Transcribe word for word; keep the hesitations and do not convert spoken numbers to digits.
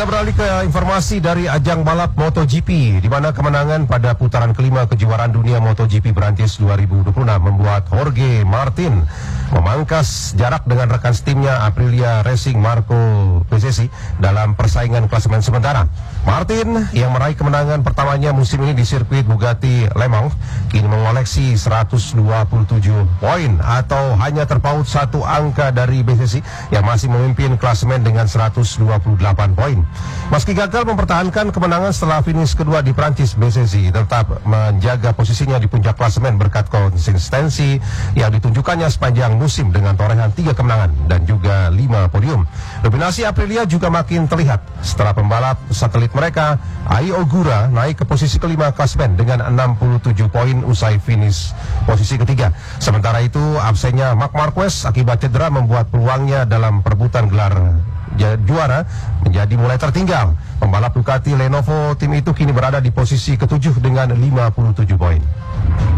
Kita beralih ke informasi dari ajang balap MotoGP, di mana kemenangan pada putaran kelima kejuaraan dunia MotoGP Perancis dua ribu dua puluh enam membuat Jorge Martin memangkas jarak dengan rekan setimnya Aprilia Racing Marco Bezzecchi dalam persaingan klasemen sementara. Martin yang meraih kemenangan pertamanya musim ini di sirkuit Bugatti Le Mans kini mengoleksi seratus dua puluh tujuh poin atau hanya terpaut satu angka dari Bezzecchi yang masih memimpin klasemen dengan seratus dua puluh delapan poin. Meski gagal mempertahankan kemenangan setelah finish kedua di Prancis, Bezzecchi tetap menjaga posisinya di puncak klasemen berkat konsistensi yang ditunjukkannya sepanjang musim dengan torehan tiga kemenangan dan juga lima podium. Dominasi Aprilia juga makin terlihat setelah pembalap satelit mereka, Ai Ogura, naik ke posisi kelima klasemen dengan enam puluh tujuh poin usai finish posisi ketiga. Sementara itu, absennya Marc Marquez akibat cedera membuat peluangnya dalam perebutan gelar juara menjadi mulai tertinggal. Pembalap Ducati Lenovo tim itu kini berada di posisi ketujuh dengan lima puluh tujuh poin.